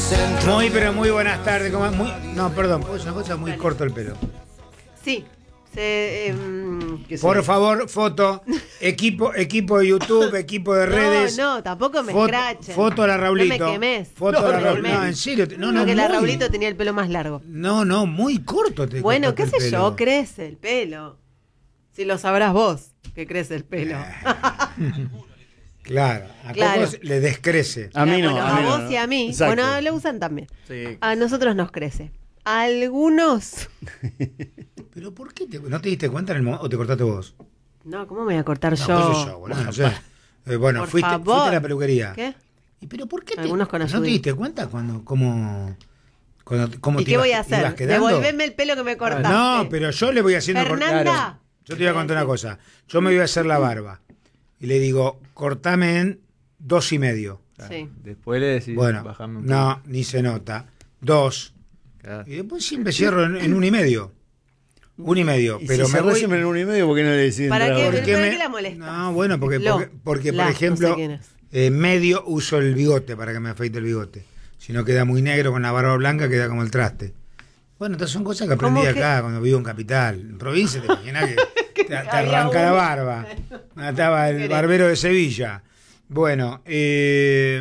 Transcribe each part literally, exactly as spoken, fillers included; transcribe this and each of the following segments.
Muy, pero muy buenas tardes. Como muy, no, perdón, es una cosa muy corto el pelo. Sí. Se, eh, Por favor, foto, equipo, equipo de YouTube, equipo de redes. No, no, tampoco me foto, escrachen. Foto a la Raulito. No me quemés. Foto no, a la no, Raulito. No, en serio. No, no, Porque muy... la Raulito tenía el pelo más largo. No, no, muy corto te Bueno, qué sé el yo, crece el pelo. Si lo sabrás vos, que crece el pelo. Claro, a Claro. Cocos le descrece. A mí no. Bueno, a, a mí vos no. y a mí. Exacto. Bueno, lo usan también. Sí. A nosotros nos crece. A algunos. ¿Pero por qué? Te, ¿No te diste cuenta en el momento o te cortaste vos? No, ¿cómo me voy a cortar No, yo? pues yo, boludo, no sé. Eh, bueno, Por fuiste, favor. fuiste a la peluquería. ¿Qué? ¿Y pero por qué te, Algunos con ¿no te ayuda. diste cuenta cuando cómo, cuando, cómo ¿Y te qué ibas- voy a ibas hacer? quedando? Devolveme el pelo que me cortaste. No, pero yo le voy haciendo... cor- Fernanda. Claro. Yo te voy a contar una cosa. Yo me voy a hacer la barba. Y le digo, cortame en dos y medio. Sí. Después le decís, Bueno, bajame un no, ni se nota. Dos. Claro. Y después siempre cierro en, en un y medio. Un y medio. Y Pero si me cerrás voy... siempre en un y medio, ¿por qué no le decís ¿Para entrar qué? ahora? Porque ¿Para me- qué la molestas? No, bueno, porque, Lo, porque, porque, la, por no sé ejemplo, quién es. eh, medio uso el bigote para que me afeite el bigote. Si no queda muy negro con la barba blanca, queda como el traste. Bueno, estas son cosas que aprendí ¿Cómo que? acá cuando vivo en Capital. En provincia te imaginas que te, te había arranca la uno. barba. Estaba el barbero de Sevilla. Bueno, eh,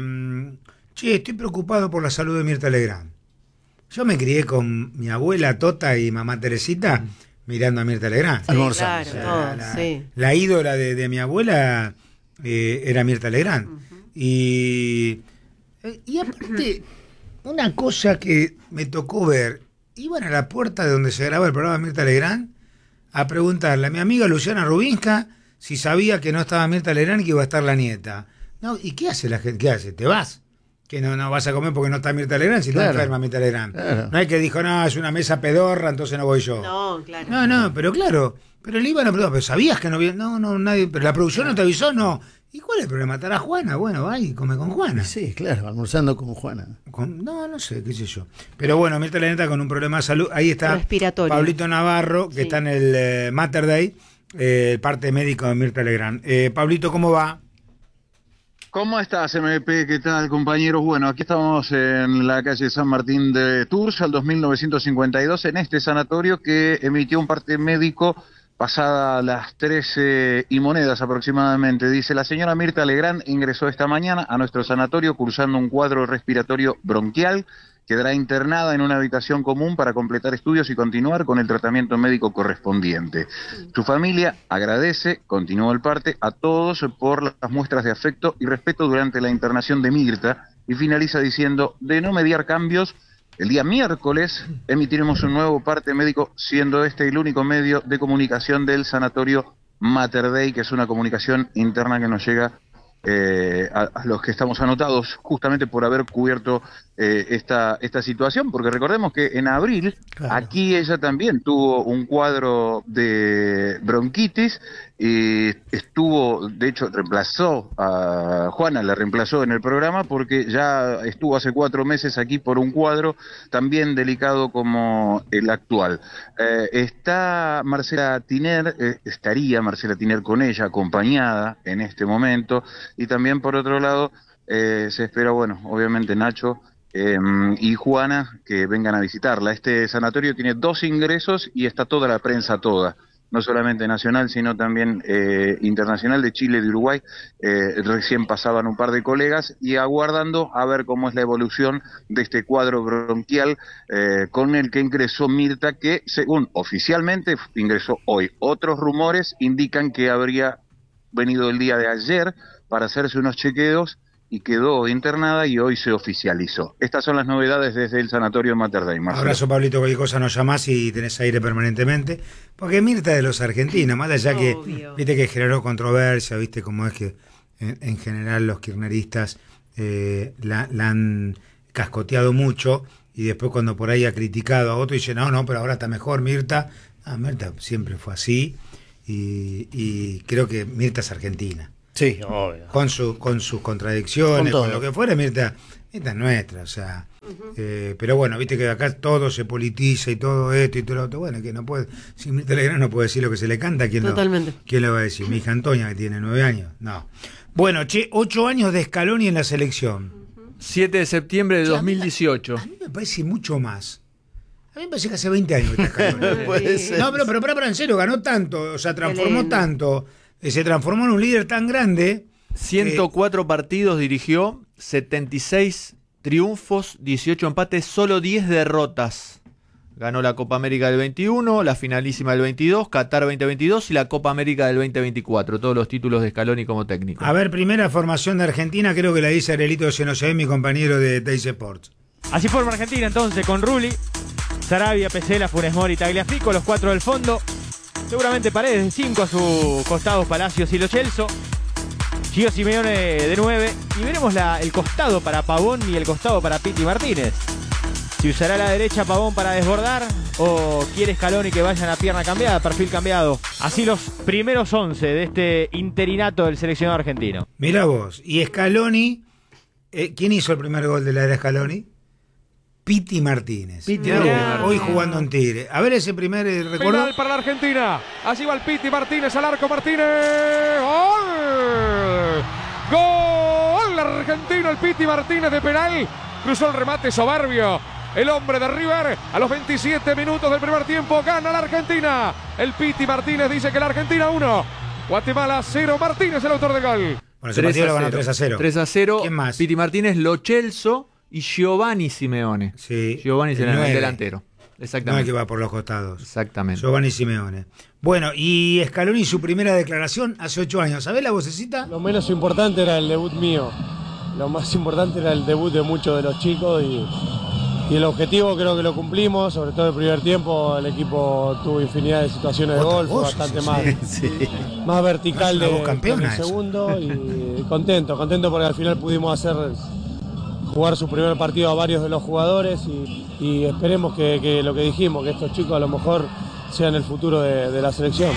che, estoy preocupado por la salud de Mirta Legrand. Yo me crié con mi abuela Tota y mamá Teresita mirando a Mirta Legrand. Sí, Almorzamos. claro, O sea, todo, la, sí. la ídola de, de mi abuela eh, era Mirta Legrand. Ujú. Y, eh, y aparte, una cosa que me tocó ver, iban a la puerta de donde se graba el programa de Mirta Legrand a preguntarle a mi amiga Luciana Rubinska si sabía que no estaba Mirta Legrand y que iba a estar la nieta. No, ¿y qué hace la gente? ¿Qué hace? ¿Te vas? Que no, no vas a comer porque no está Mirta Legrand, si Claro. está enferma Mirta Legrand. Claro. No hay que dijo, no, es una mesa pedorra, entonces no voy yo. No, claro. No, no, pero claro, pero le iban a preguntar, ¿pero sabías que no había? No, no, nadie, pero la producción no te avisó, no. ¿Y cuál es el problema? ¿Estará Juana? Bueno, va y come con Juana. Sí, claro, almorzando con Juana. Con- no, no sé, qué sé yo. Pero bueno, Mirta Legrand está con un problema de salud. Ahí está Respiratorio. Pablito Navarro, que Sí. está en el eh, Mater Day, eh, parte médico de Mirta Legrand. Eh, Pablito, ¿cómo va? ¿Cómo estás, M P? ¿Qué tal, compañeros? Bueno, aquí estamos en la calle San Martín de Tours, al dos mil novecientos cincuenta y dos, en este sanatorio que emitió un parte médico pasada las trece y monedas aproximadamente. Dice, la señora Mirta Legrand ingresó esta mañana a nuestro sanatorio cursando un cuadro respiratorio bronquial. Quedará internada en una habitación común para completar estudios y continuar con el tratamiento médico correspondiente. Su familia agradece, continuó el parte, a todos por las muestras de afecto y respeto durante la internación de Mirta y finaliza diciendo, de no mediar cambios, el día miércoles emitiremos un nuevo parte médico, siendo este el único medio de comunicación del sanatorio Mater Dei, que es una comunicación interna que nos llega Eh, a, a los que estamos anotados justamente por haber cubierto eh, esta esta situación, porque recordemos que en abril Claro. aquí ella también tuvo un cuadro de bronquitis y estuvo, de hecho reemplazó a Juana, la reemplazó en el programa porque ya estuvo hace cuatro meses aquí por un cuadro también delicado como el actual. Eh, está Marcela Tiner, eh, estaría Marcela Tiner con ella acompañada en este momento. Y también, por otro lado, eh, se espera, bueno, obviamente Nacho eh, y Juana que vengan a visitarla. Este sanatorio tiene dos ingresos y está toda la prensa toda, no solamente nacional, sino también eh, internacional de Chile, de Uruguay. Eh, recién pasaban un par de colegas y aguardando a ver cómo es la evolución de este cuadro bronquial eh, con el que ingresó Mirta, que según oficialmente ingresó hoy. Otros rumores indican que habría venido el día de ayer para hacerse unos chequeos y quedó internada y hoy se oficializó. Estas son las novedades desde el sanatorio Mater Dei. Marcelo. Abrazo, Pablito, cualquier cosa nos llamás y tenés aire permanentemente. Porque Mirta es de los argentinos, más allá que, Obvio. viste que generó controversia, viste cómo es que en, en general los kirchneristas eh, la, la han cascoteado mucho y después cuando por ahí ha criticado a otro dice, no, no, pero ahora está mejor Mirta. Ah, Mirta siempre fue así y, y creo que Mirta es argentina. Sí, obvio. Con, su, con sus contradicciones, Con con, todo. lo que fuera, Mirta, Mirta es nuestra, o sea, uh-huh. eh, pero bueno, viste que acá todo se politiza y todo esto y todo lo otro, bueno, que no puede, si Mirta Legrand no puede decir lo que se le canta, ¿quién, Totalmente. Lo, ¿quién le va a decir? Mi hija Antonia, que tiene nueve años, no. Bueno, che, ocho años de Scaloni en la selección. siete de septiembre de Sí, a mí dos mil dieciocho. A mí me parece mucho más. A mí me parece que hace veinte años que está Scaloni. Puede ser. No, pero, pero, pero, pero en serio, ganó tanto, o sea, transformó lindo. tanto, eh, se transformó en un líder tan grande. ciento cuatro partidos dirigió, setenta y seis triunfos, dieciocho empates, solo diez derrotas. Ganó la Copa América del veintiuno, la finalísima del veintidós, Qatar veinte veintidós y la Copa América del veinte veinticuatro. Todos los títulos de Scaloni como técnico. A ver, primera formación de Argentina, creo que la dice Arelito Xenocé, mi compañero de Teis Sports. Así forma Argentina entonces con Rulli, Sarabia, Pesela, Funes Mori, Tagliafico, los cuatro del fondo. Seguramente Paredes de cinco a su costado, Palacios y Lo Celso. Gio Simeone de nueve. Y veremos la, el costado para Pavón y el costado para Piti Martínez. Si usará la derecha Pavón para desbordar o quiere Scaloni que vayan a pierna cambiada, perfil cambiado. Así los primeros once de este interinato del seleccionado argentino. Mirá vos, y Scaloni, eh, ¿quién hizo el primer gol de la era Scaloni? Piti Martínez. Piti Mirá vos, Martínez. hoy jugando en Tigre. A ver ese primer eh, recuerdo. Penal para la Argentina. Allí va el Piti Martínez al arco. Martínez. ¡Gol! ¡Gol! Argentino, el Piti Martínez de penal. Cruzó el remate soberbio. El hombre de River a los veintisiete minutos del primer tiempo gana la Argentina. El Piti Martínez dice que la Argentina uno. Guatemala cero. Martínez el autor del gol. Bueno, ese partido lo ganó tres a cero. tres a cero. ¿Quién más? Piti Martínez, Lo Celso y Giovanni Simeone. Sí. Giovanni el Simeone, el nueve. delantero. No el Exactamente. que va por los costados. Exactamente. Giovanni Simeone. Bueno, y Scaloni su primera declaración hace ocho años. ¿Sabés la vocecita? Lo menos importante era el debut mío. Lo más importante era el debut de muchos de los chicos y, y el objetivo creo que lo cumplimos. Sobre todo el primer tiempo el equipo tuvo infinidad de situaciones de Otra gol, fue voz, bastante sí, más, Sí. más vertical Es una de, voz campeona que en el eso. segundo y contento, contento porque al final pudimos hacer jugar su primer partido a varios de los jugadores y, y esperemos que, que lo que dijimos, que estos chicos a lo mejor sean el futuro de, de la selección.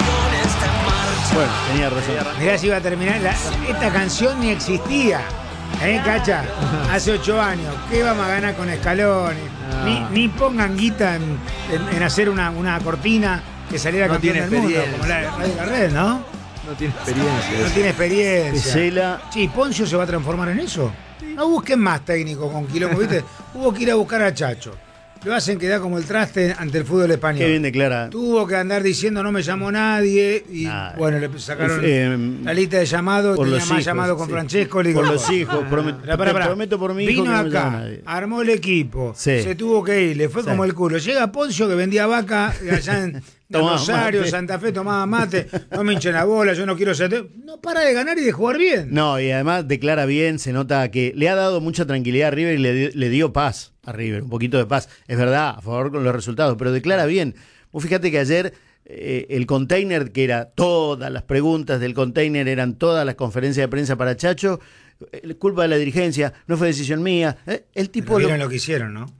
Bueno, tenía razón. Mirá si iba a terminar. la- esta canción ni existía. ¿Eh, Cacha? Hace ocho años. ¿Qué vamos a ganar con Scaloni? Ni, ni pongan guita en, en- en hacer una, una cortina que saliera No campeón tiene del mundo, experiencia. como la de Radio La Red, ¿no? No tiene experiencia. No tiene experiencia. Pesela. Sí, ¿Poncio se va a transformar en eso? No busquen más técnicos con quilombo, ¿viste? Hubo que ir a buscar a Chacho. Lo hacen quedar como el traste ante el fútbol español. Qué bien declara. Tuvo que andar diciendo no me llamó nadie y Nada. bueno, le sacaron Eh, la lista de llamados, por tenía los más hijos, llamado con sí. Francesco. le Por digo, los hijos, promet- Pará, pará, pará. te prometo por mi hijo Vino que no me llama acá, nadie. armó el equipo, Sí. se tuvo que ir, le fue Sí. como el culo. Llega Poncio que vendía vaca allá en Tomaba Rosario, mate. Santa Fe, tomaba mate, no me hinchen la bola, yo no quiero ser... No para de ganar y de jugar bien. No, y además declara bien, se nota que le ha dado mucha tranquilidad a River y le, di- le dio paz a River, un poquito de paz. Es verdad, a favor con los resultados, pero declara bien. Vos fíjate que ayer eh, el container, que era todas las preguntas del container, eran todas las conferencias de prensa para Chacho, eh, culpa de la dirigencia, no fue decisión mía. Eh, el tipo Pero lo- vieron lo que hicieron, ¿no?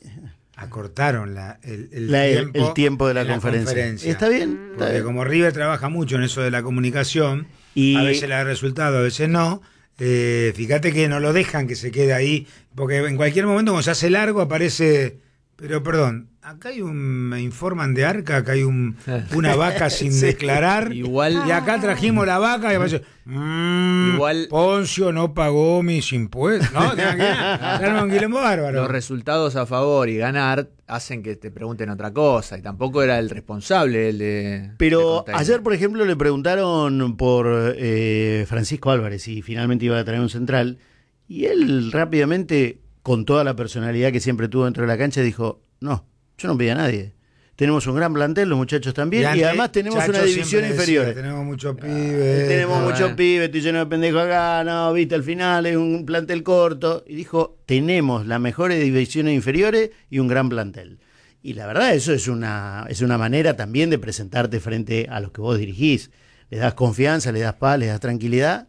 Acortaron la, el, el la- el- tiempo, el tiempo de la en conferencia. Está bien, está Porque bien. como River trabaja mucho en eso de la comunicación, Y- a veces le da resultado, a veces no. Eh, fíjate que no lo dejan que se quede ahí, porque en cualquier momento cuando se hace largo aparece, pero perdón, acá hay un, me informan de Arca, acá hay un, una vaca sin Sí. declarar, Igual- y acá trajimos la vaca y aparece, mmm, Igual- Poncio no pagó mis impuestos, ¿no? Se arma un quilombo bárbaro. Los resultados a favor y ganar hacen que te pregunten otra cosa. Y tampoco era el responsable el de. Pero de Container. ayer, por ejemplo, le preguntaron por eh, Francisco Álvarez si finalmente iba a traer un central. Y él rápidamente, con toda la personalidad que siempre tuvo dentro de la cancha, dijo, no, yo no pedí a nadie. Tenemos un gran plantel, los muchachos también, y, antes, además tenemos Chacho una división siempre decía, inferior. tenemos muchos pibes. Tenemos no, muchos bueno. pibes, estoy lleno de pendejos acá, no, viste, al final es un plantel corto. Y dijo, tenemos las mejores divisiones inferiores y un gran plantel. Y la verdad, eso es una, es una manera también de presentarte frente a los que vos dirigís. Le das confianza, le das paz, le das tranquilidad.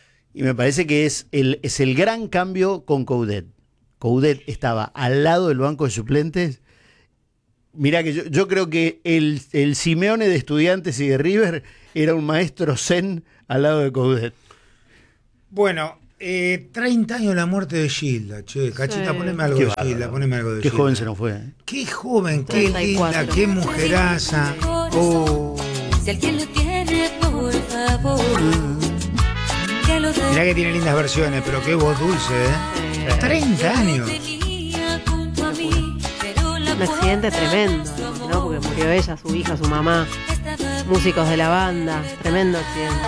Y me parece que es el, es el gran cambio con Coudet. Coudet estaba al lado del banco de suplentes. Mirá que yo, yo creo que el, el Simeone de Estudiantes y de River era un maestro zen al lado de Coudet. Bueno, eh, treinta años de la muerte de Gilda, che, Cachita, Sí. poneme algo Qué de bárbaro. Gilda, poneme algo de Qué Gilda. joven se nos fue. ¿eh? Qué joven, qué treinta y linda, cuatro. qué mujeraza. Oh. Si alguien lo tiene, por favor, que lo Mirá dé. que tiene lindas versiones, pero qué voz dulce, ¿eh? treinta años. Un accidente tremendo, ¿no? Porque murió ella, su hija, su mamá, músicos de la banda. Tremendo accidente.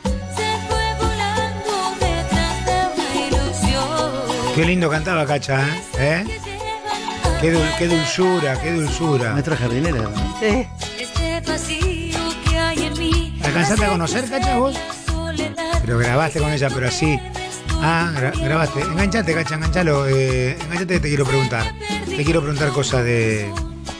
Qué lindo cantaba Cacha, ¿eh? ¿Eh? Qué, dul- qué dulzura, qué dulzura. Maestra jardinera, ¿no? Sí. ¿Alcanzaste a conocer, Cacha, vos? Pero grabaste con ella, pero así. Ah, gra- grabaste. Enganchate, Cacha, enganchalo. Eh, enganchate que te quiero preguntar. Te quiero preguntar cosas de,